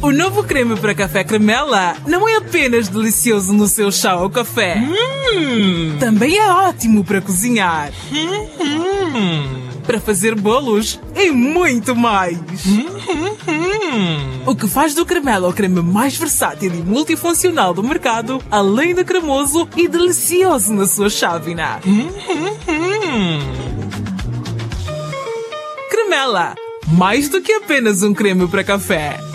O novo creme para café Cremella não é apenas delicioso no seu chá ou café. Também é ótimo para cozinhar. Para fazer bolos e muito mais. O que faz do Cremella o creme mais versátil e multifuncional do mercado, além de cremoso e delicioso na sua chávena. Cremella, mais do que apenas um creme para café.